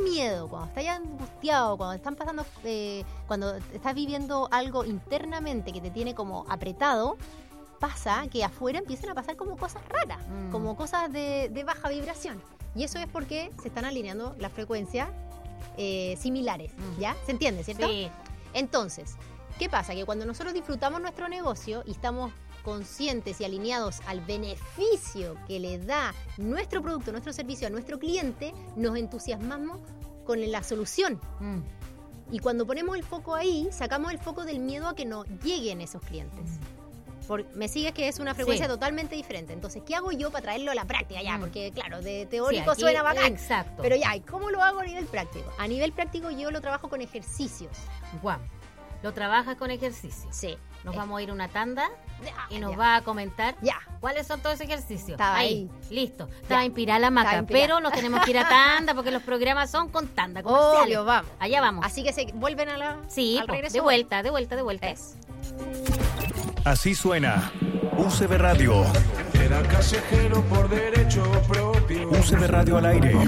miedo, cuando estás angustiado, cuando están pasando, cuando estás viviendo algo internamente que te tiene como apretado, pasa que afuera empiezan a pasar como cosas raras, como cosas de baja vibración. Y eso es porque se están alineando las frecuencias similares, ¿ya? ¿Se entiende, cierto? Sí. Entonces, ¿qué pasa? Que cuando nosotros disfrutamos nuestro negocio y estamos conscientes y alineados al beneficio que le da nuestro producto, nuestro servicio a nuestro cliente, nos entusiasmamos con la solución. Y cuando ponemos el foco ahí, sacamos el foco del miedo a que no lleguen esos clientes. Me sigues que es una frecuencia totalmente diferente. Entonces, ¿qué hago yo para traerlo a la práctica? Ya, porque claro, de teórico aquí suena bacán. Exacto. Pero ya, ¿cómo lo hago a nivel práctico? A nivel práctico yo lo trabajo con ejercicios. Guau. Lo trabajas con ejercicios. Sí. Nos vamos a ir a una tanda y nos ya. va a comentar Ya. cuáles son todos esos ejercicios. Estaba ahí. Listo. Estaba inspirada la Estaba maca, inspirada. pero nos tenemos que ir a tanda porque los programas son con tanda comerciales. Obvio, vamos. Allá vamos. Así que se vuelven a la Sí, al regreso. de vuelta. Es. Así suena UCB Radio. Era callejero por derecho propio. UCB Radio al aire.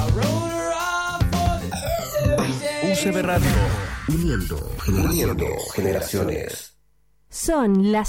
UCB Radio. Uniendo generaciones. Son las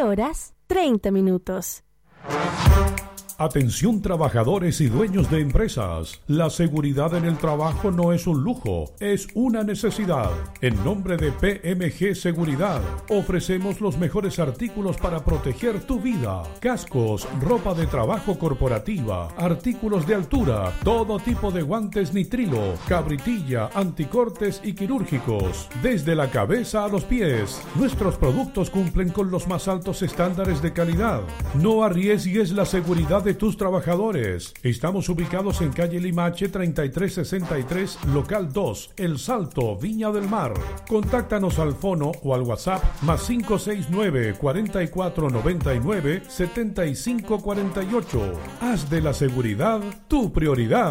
12:30. Atención trabajadores y dueños de empresas. La seguridad en el trabajo no es un lujo, es una necesidad. En nombre de PMG Seguridad, ofrecemos los mejores artículos para proteger tu vida. Cascos, ropa de trabajo corporativa, artículos de altura, todo tipo de guantes nitrilo, cabritilla, anticortes y quirúrgicos. Desde la cabeza a los pies, nuestros productos cumplen con los más altos estándares de calidad. No arriesgues la seguridad de tus trabajadores. Estamos ubicados en calle Limache 3363, local 2, El Salto, Viña del Mar. Contáctanos al fono o al WhatsApp +569 4499 7548. Haz de la seguridad tu prioridad.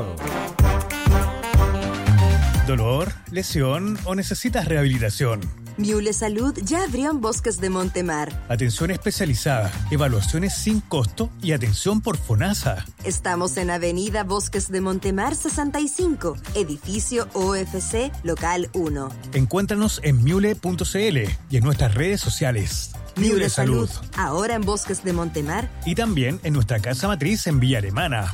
¿Dolor, lesión o necesitas rehabilitación? Miule Salud ya abrió en Bosques de Montemar. Atención especializada, evaluaciones sin costo y atención por FONASA. Estamos en Avenida Bosques de Montemar 65, edificio OFC, local 1. Encuéntranos en miule.cl y en nuestras redes sociales. Miule Salud, ahora en Bosques de Montemar. Y también en nuestra casa matriz en Villa Alemana.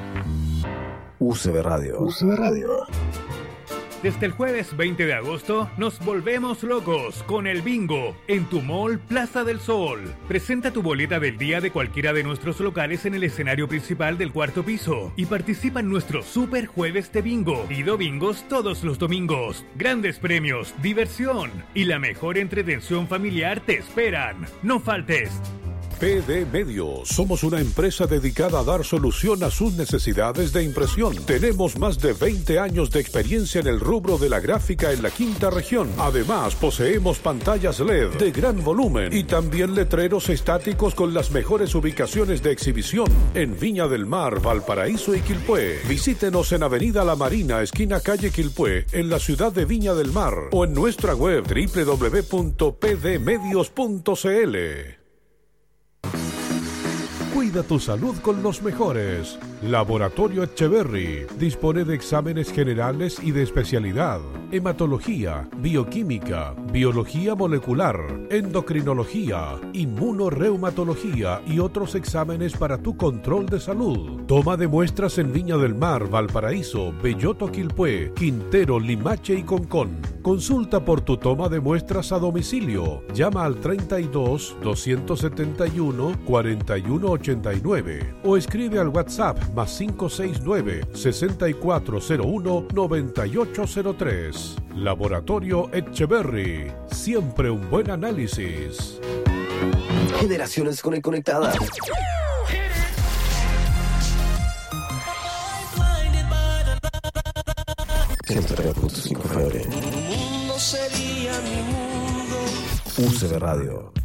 UCB Radio. Desde el jueves 20 de agosto nos volvemos locos con el bingo en tu mall Plaza del Sol. Presenta tu boleta del día de cualquiera de nuestros locales en el escenario principal del cuarto piso y participa en nuestro super jueves de bingo. Pido bingos todos los domingos. Grandes premios, diversión y la mejor entretención familiar te esperan. No faltes. PD Medios. Somos una empresa dedicada a dar solución a sus necesidades de impresión. Tenemos más de 20 años de experiencia en el rubro de la gráfica en la quinta región. Además, poseemos pantallas LED de gran volumen y también letreros estáticos con las mejores ubicaciones de exhibición en Viña del Mar, Valparaíso y Quilpué. Visítenos en Avenida La Marina, esquina calle Quilpué, en la ciudad de Viña del Mar, o en nuestra web www.pdmedios.cl. Cuida tu salud con los mejores. Laboratorio Etcheverry dispone de exámenes generales y de especialidad: hematología, bioquímica, biología molecular, endocrinología, inmunorreumatología y otros exámenes para tu control de salud. Toma de muestras en Viña del Mar, Valparaíso, Belloto, Quilpué, Quintero, Limache y Concón. Consulta por tu toma de muestras a domicilio. Llama al 32 271 4189 o escribe al WhatsApp +569 6401 9803. Laboratorio Etcheverry. Siempre un buen análisis. Generaciones conectadas. .5 FM. No sería mi mundo. UCB Radio.